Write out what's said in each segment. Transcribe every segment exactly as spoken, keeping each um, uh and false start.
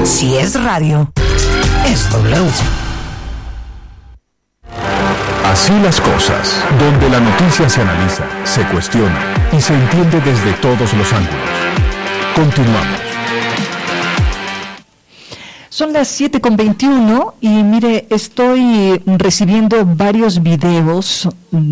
Si es radio, es W. Así las cosas, donde la noticia se analiza, se cuestiona y se entiende desde todos los ángulos. Continuamos. Son las siete con veintiuno y mire, estoy recibiendo varios videos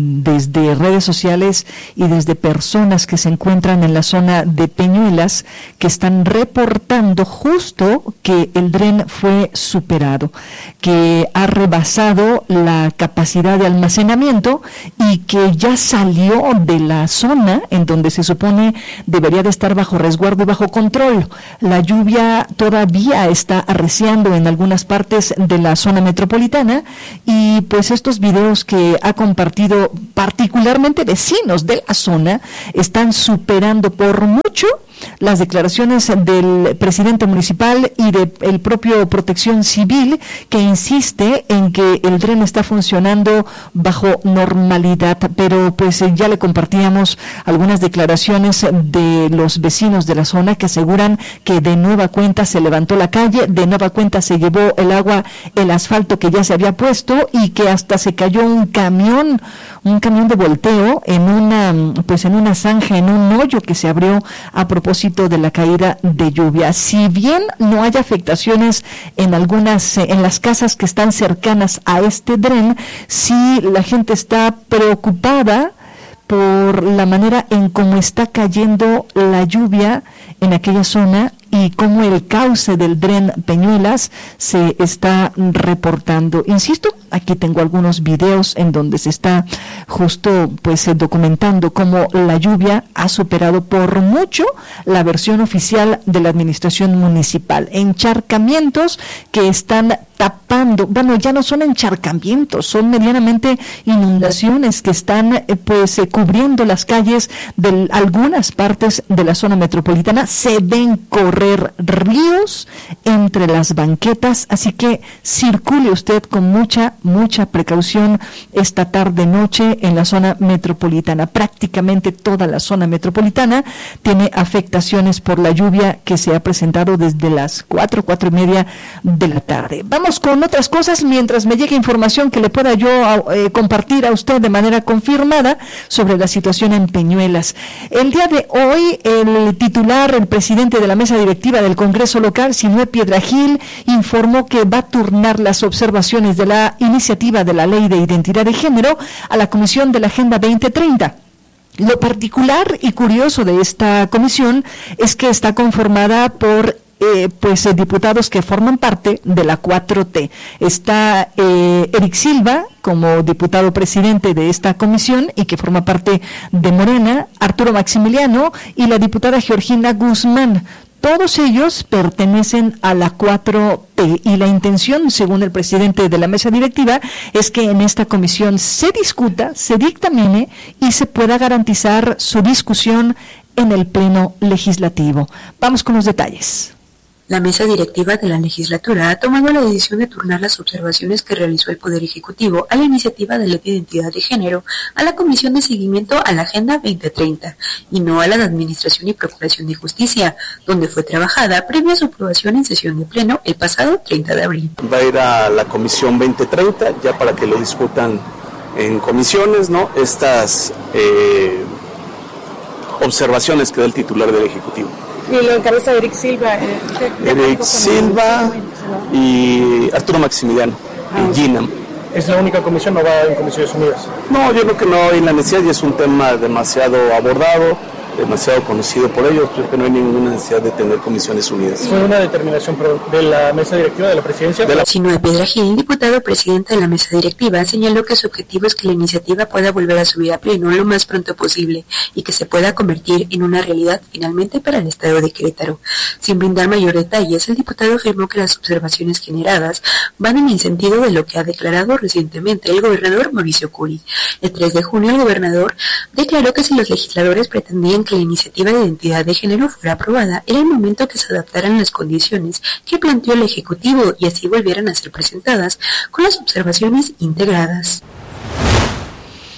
desde redes sociales y desde personas que se encuentran en la zona de Peñuelas que están reportando justo que el dren fue superado, que ha rebasado la capacidad de almacenamiento y que ya salió de la zona en donde se supone debería de estar bajo resguardo y bajo control. La lluvia todavía está arreciando en algunas partes de la zona metropolitana y pues estos videos que ha compartido particularmente vecinos de la zona están superando por mucho las declaraciones del presidente municipal y del propio Protección Civil, que insiste en que el dren está funcionando bajo normalidad, pero pues eh, ya le compartíamos algunas declaraciones de los vecinos de la zona que aseguran que de nueva cuenta se levantó la calle, de nueva cuenta se llevó el agua, el asfalto que ya se había puesto y que hasta se cayó un camión, un camión de volteo en una, pues en una zanja, en un hoyo que se abrió a propósito de la caída de lluvia. Si bien no hay afectaciones en algunas, en las casas que están cercanas a este dren, sí la gente está preocupada por la manera en cómo está cayendo la lluvia en aquella zona y cómo el cauce del dren Peñuelas se está reportando. Insisto, aquí tengo algunos videos en donde se está justo pues documentando cómo la lluvia ha superado por mucho la versión oficial de la administración municipal. Encharcamientos que están tapando, bueno, ya no son encharcamientos, son medianamente inundaciones que están eh, pues eh, cubriendo las calles de algunas partes de la zona metropolitana. Se ven correr ríos entre las banquetas, así que circule usted con mucha, mucha precaución esta tarde noche en la zona metropolitana. Prácticamente toda la zona metropolitana tiene afectaciones por la lluvia que se ha presentado desde las cuatro, cuatro y media de la tarde. Vamos con otras cosas mientras me llegue información que le pueda yo eh, compartir a usted de manera confirmada sobre la situación en Peñuelas. El día de hoy, el titular, el presidente de la mesa directiva del Congreso local, Sinué Piedrahil, informó que va a turnar las observaciones de la iniciativa de la Ley de Identidad de Género a la Comisión de la Agenda veinte treinta. Lo particular y curioso de esta comisión es que está conformada por Eh, pues eh, diputados que forman parte de la cuatro T. Está eh, Eric Silva como diputado presidente de esta comisión y que forma parte de Morena, Arturo Maximiliano y la diputada Georgina Guzmán. Todos ellos pertenecen a la cuatro T y la intención, según el presidente de la mesa directiva, es que en esta comisión se discuta, se dictamine y se pueda garantizar su discusión en el pleno legislativo. Vamos con los detalles. La mesa directiva de la legislatura ha tomado la decisión de turnar las observaciones que realizó el Poder Ejecutivo a la iniciativa de Ley de Identidad de Género a la Comisión de Seguimiento a la Agenda veinte treinta y no a la de Administración y Procuración de Justicia, donde fue trabajada previa a su aprobación en sesión de pleno el pasado treinta de abril. Va a ir a la Comisión veinte treinta ya para que lo discutan en comisiones, ¿no? Estas eh, observaciones que da el titular del Ejecutivo. Y lo encabeza Eric Silva. Eh, Eric Silva y Arturo Maximiliano, ah, y Gina. ¿Es la única comisión o va en Comisiones Unidas? No, yo creo que no hay la necesidad y es un tema demasiado abordado, demasiado conocido por ellos, creo que no hay ninguna necesidad de tener Comisiones Unidas. ¿Fue una determinación de la mesa directiva de la presidencia? De la... Sinué Piedrahil, diputado presidente de la mesa directiva, señaló que su objetivo es que la iniciativa pueda volver a subir a pleno lo más pronto posible y que se pueda convertir en una realidad finalmente para el estado de Querétaro. Sin brindar mayor detalles, el diputado afirmó que las observaciones generadas van en el sentido de lo que ha declarado recientemente el gobernador Mauricio Curi. El tres de junio, el gobernador declaró que si los legisladores pretendían que la iniciativa de identidad de género fuera aprobada, era el momento que se adaptaran las condiciones que planteó el Ejecutivo y así volvieran a ser presentadas con las observaciones integradas.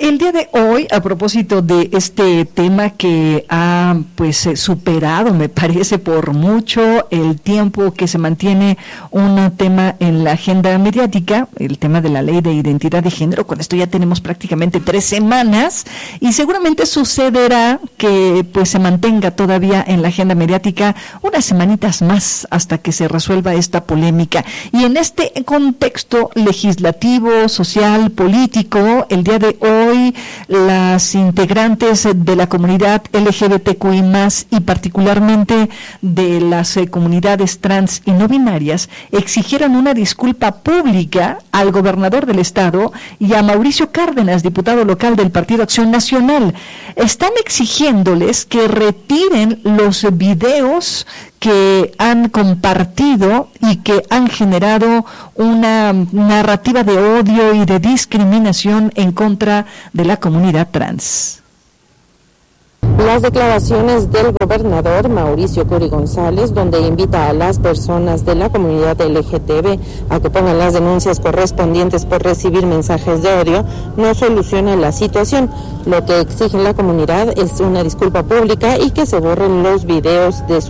el día de hoy, a propósito de este tema que ha pues superado, me parece, por mucho el tiempo que se mantiene un tema en la agenda mediática, el tema de la ley de identidad de género, con esto ya tenemos prácticamente tres semanas y seguramente sucederá que pues se mantenga todavía en la agenda mediática unas semanitas más hasta que se resuelva esta polémica. Y en este contexto legislativo, social, político, el día de hoy las integrantes de la comunidad L G B T Q I más, y particularmente de las eh, comunidades trans y no binarias exigieron una disculpa pública al gobernador del estado y a Mauricio Cárdenas, diputado local del Partido Acción Nacional. Están exigiéndoles que retiren los videos que han compartido y que han generado una narrativa de odio y de discriminación en contra de la comunidad trans. Las declaraciones del gobernador Mauricio Curi González, donde invita a las personas de la comunidad L G B T a que pongan las denuncias correspondientes por recibir mensajes de odio, no soluciona la situación. Lo que exige la comunidad es una disculpa pública y que se borren los videos de su